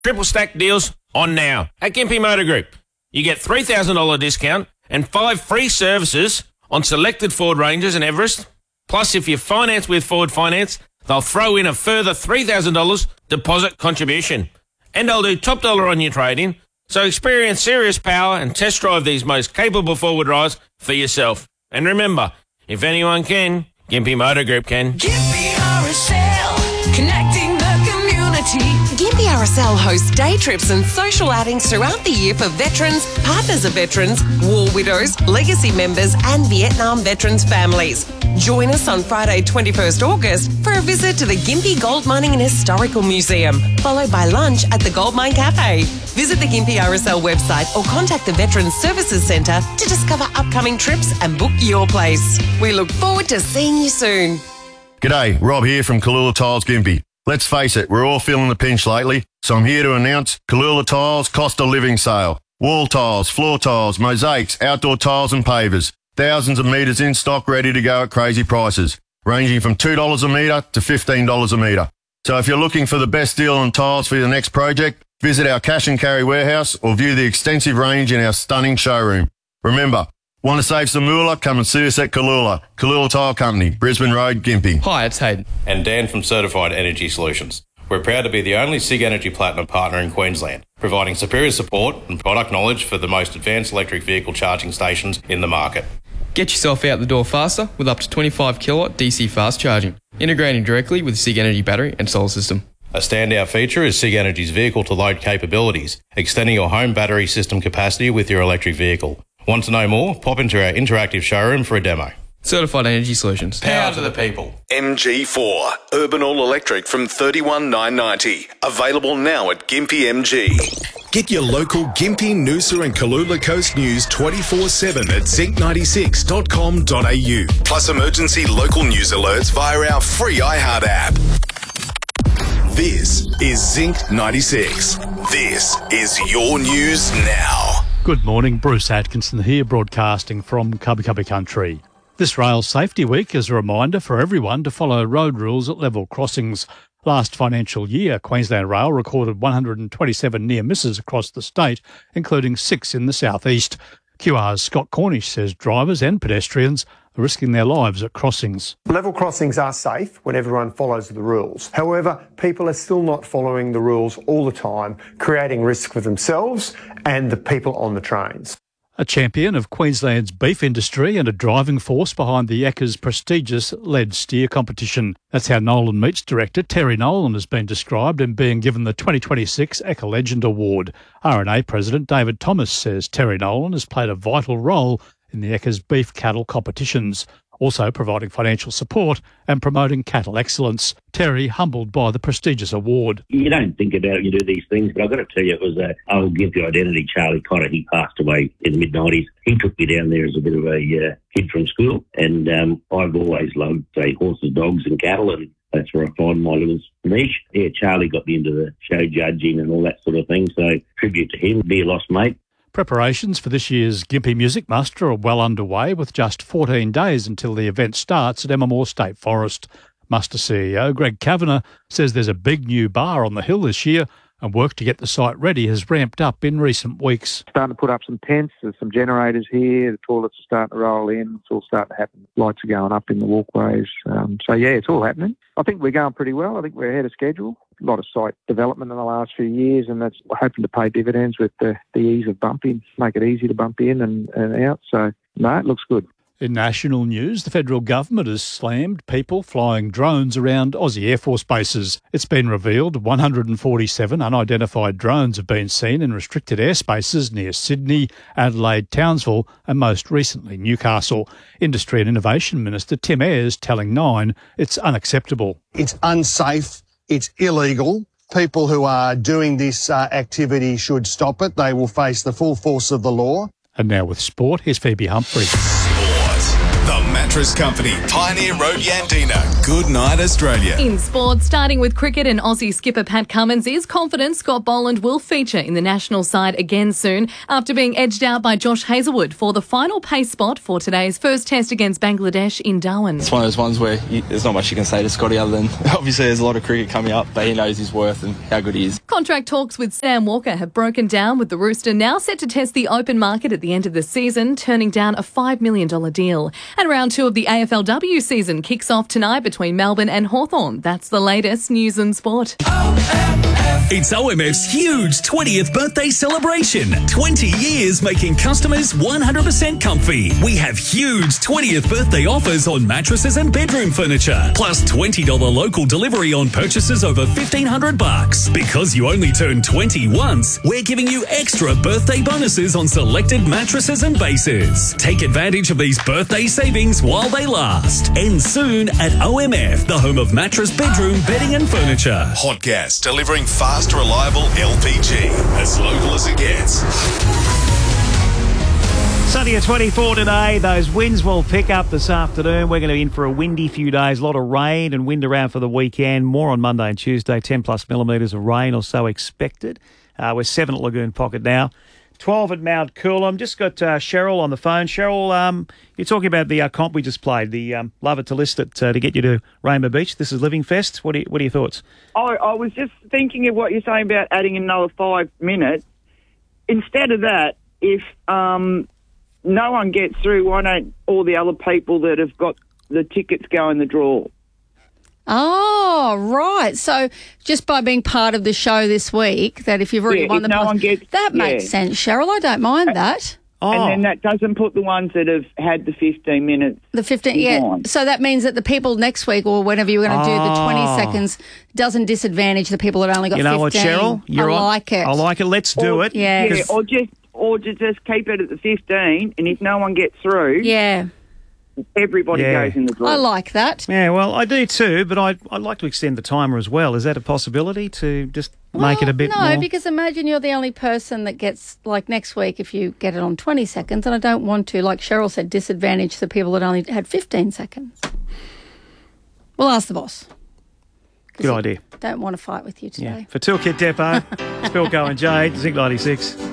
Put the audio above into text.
Triple stack deals on now at Gympie Motor Group. You get $3,000 discount and 5 free services on selected Ford Rangers and Everest. Plus, if you finance with Ford Finance, they'll throw in a further $3,000 deposit contribution. And they'll do top dollar on your trade-in. So experience serious power and test drive these most capable four-wheel drives for yourself. And remember, if anyone can, Gympie Motor Group can. Gympie RSL, connecting the community. Gympie RSL hosts day trips and social outings throughout the year for veterans, partners of veterans, war widows, legacy members and Vietnam veterans' families. Join us on Friday 21st August for a visit to the Gympie Gold Mining and Historical Museum, followed by lunch at the Gold Mine Cafe. Visit the Gympie RSL website or contact the Veterans Services Centre to discover upcoming trips and book your place. We look forward to seeing you soon. G'day, Rob here from Kalula Tiles Gympie. Let's face it, we're all feeling the pinch lately, so I'm here to announce Kalula Tiles Cost of Living Sale. Wall tiles, floor tiles, mosaics, outdoor tiles and pavers. Thousands of metres in stock ready to go at crazy prices, ranging from $2 a metre to $15 a metre. So if you're looking for the best deal on tiles for your next project, visit our cash and carry warehouse or view the extensive range in our stunning showroom. Remember, want to save some moolah? Come and see us at Kalula. Kalula Tile Company, Brisbane Road, Gympie. Hi, it's Hayden. And Dan from Certified Energy Solutions. We're proud to be the only SIG Energy Platinum partner in Queensland, providing superior support and product knowledge for the most advanced electric vehicle charging stations in the market. Get yourself out the door faster with up to 25 kilowatt DC fast charging, integrating directly with SIG Energy battery and solar system. A standout feature is SIG Energy's vehicle-to-load capabilities, extending your home battery system capacity with your electric vehicle. Want to know more? Pop into our interactive showroom for a demo. Certified Energy Solutions. Power to the people. MG4, Urban All Electric from $31,990. Available now at Gympie MG. Get your local Gympie, Noosa and Kalula Coast news 24/7 at zinc96.com.au. Plus emergency local news alerts via our free iHeart app. This is Zinc 96. This is your news now. Good morning, Bruce Atkinson here, broadcasting from Cubby Cubby Country. This Rail Safety Week is a reminder for everyone to follow road rules at level crossings. Last financial year, Queensland Rail recorded 127 near misses across the state, including 6 in the southeast. QR's Scott Cornish says drivers and pedestrians are risking their lives at crossings. Level crossings are safe when everyone follows the rules. However, people are still not following the rules all the time, creating risk for themselves and the people on the trains. A champion of Queensland's beef industry and a driving force behind the Eckers' prestigious lead steer competition. That's how Nolan Meats director Terry Nolan has been described and being given the 2026 Ecker Legend Award. RNA President David Thomas says Terry Nolan has played a vital role in the Eckers' beef cattle competitions, also providing financial support and promoting cattle excellence. Terry humbled by the prestigious award. You don't think about it when you do these things, but I've got to tell you, it was an old Gympie identity, Charlie Cotter. He passed away in the mid-90s. He took me down there as a bit of a kid from school, and I've always loved, say, horses, dogs and cattle, and that's where I find my little niche. Yeah, Charlie got me into the show judging and all that sort of thing, so tribute to him. Be a lost mate. Preparations for this year's Gympie Music Muster are well underway, with just 14 days until the event starts at Emma State Forest. Muster CEO Greg Kavanagh says there's a big new bar on the hill this year, and work to get the site ready has ramped up in recent weeks. Starting to put up some tents, there's some generators here, the toilets are starting to roll in, it's all starting to happen. Lights are going up in the walkways. So yeah, it's all happening. I think we're going pretty well. I think we're ahead of schedule. A lot of site development in the last few years, and that's we're hoping to pay dividends with the ease of bumping, make it easy to bump in and out. So, no, it looks good. In national news, the federal government has slammed people flying drones around Aussie Air Force bases. It's been revealed 147 unidentified drones have been seen in restricted airspaces near Sydney, Adelaide, Townsville and most recently Newcastle. Industry and Innovation Minister Tim Ayres telling Nine it's unacceptable. It's unsafe. It's illegal. People who are doing this activity should stop it. They will face the full force of the law. And now with sport, here's Phoebe Humphrey. Sport. The Mattress Company, Pioneer Road, Yandina. Good night, Australia. In sports, starting with cricket, and Aussie skipper Pat Cummins is confident Scott Boland will feature in the national side again soon after being edged out by Josh Hazlewood for the final pace spot for today's first test against Bangladesh in Darwin. It's one of those ones where there's not much you can say to Scotty other than obviously there's a lot of cricket coming up, but he knows his worth and how good he is. Contract talks with Sam Walker have broken down, with the Rooster now set to test the open market at the end of the season, turning down a $5 million deal. And round 2 of the AFLW season kicks off tonight between Melbourne and Hawthorn. That's the latest news and sport. It's OMF's huge 20th birthday celebration. 20 years making customers 100% comfy. We have huge 20th birthday offers on mattresses and bedroom furniture, plus $20 local delivery on purchases over $1,500. Because you only turn 20 once, we're giving you extra birthday bonuses on selected mattresses and bases. Take advantage of these birthday savings while they last. End soon at OMF, the home of mattress, bedroom, bedding and furniture. Hot Gas, delivering fast, reliable LPG. As local as it gets. Sunny at 24 today. Those winds will pick up this afternoon. We're going to be in for a windy few days. A lot of rain and wind around for the weekend. More on Monday and Tuesday. 10 plus millimetres of rain or so expected. We're 7 at Lagoon Pocket now. 12 at Mount Coolum. Just got Cheryl on the phone. Cheryl, you're talking about the comp we just played, the Love It to List It to get you to Rainbow Beach. This is Living Fest. What are your thoughts? I was just thinking of what you're saying about adding another 5 minutes. Instead of that, if no one gets through, why don't all the other people that have got the tickets go in the draw? Oh, right. So just by being part of the show this week, that if you've already won the prize, that makes sense, Cheryl. I don't mind that. And then that doesn't put the ones that have had the 15 minutes. The 15, yeah. So that means that the people next week or whenever you're going to do the 20 seconds doesn't disadvantage the people that only got 15. You know what, Cheryl? I like it. I like it. Let's do it. Yeah. Or just keep it at the 15, and if no one gets through, everybody goes in the draw. I like that. Yeah, well, I do too, but I'd like to extend the timer as well. Is that a possibility to just make it a bit more? No, because imagine you're the only person that gets, like next week, if you get it on 20 seconds, and I don't want to, like Cheryl said, disadvantage the people that only had 15 seconds. We'll ask the boss. Good idea. Don't want to fight with you today. Yeah. For Toolkit Depot, it's Bill Cohen, Jade, Zinc 96.